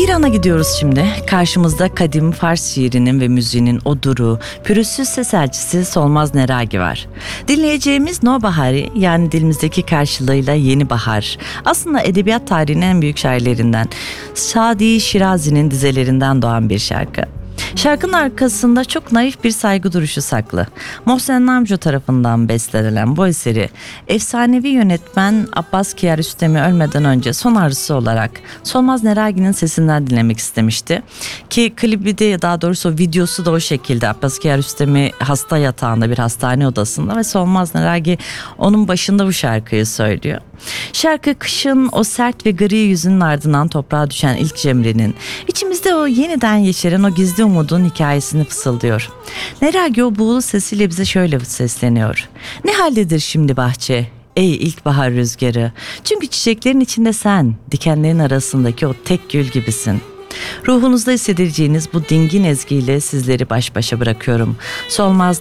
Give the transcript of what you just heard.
İran'a gidiyoruz şimdi. Karşımızda kadim Fars şiirinin ve müziğinin o duru, pürüzsüz ses elçisi Solmaz Neragi var. Dinleyeceğimiz Nobahari, yani dilimizdeki karşılığıyla Yeni Bahar, aslında edebiyat tarihinin en büyük şairlerinden Sadi Şirazi'nin dizelerinden doğan bir şarkı. Şarkının arkasında çok naif bir saygı duruşu saklı. Mohsen Namjo tarafından bestelenen bu eseri efsanevi yönetmen Abbas Kiarostami ölmeden önce son arzusu olarak Solmaz Neragi'nin sesinden dinlemek istemişti. Ki klibi de, daha doğrusu videosu da o şekilde. Abbas Kiarostami hasta yatağında bir hastane odasında ve Solmaz Neragi onun başında bu şarkıyı söylüyor. Şarkı kışın o sert ve gri yüzünün ardından toprağa düşen ilk cemrenin, içimizde o yeniden yeşeren o gizli umudun hikayesini fısıldıyor. Neragi o buğulu sesiyle bize şöyle sesleniyor. Ne haldedir şimdi bahçe, ey ilkbahar rüzgarı? Çünkü çiçeklerin içinde sen, dikenlerin arasındaki o tek gül gibisin. Ruhunuzda hissedeceğiniz bu dingin ezgiyle sizleri baş başa bırakıyorum. Solmaz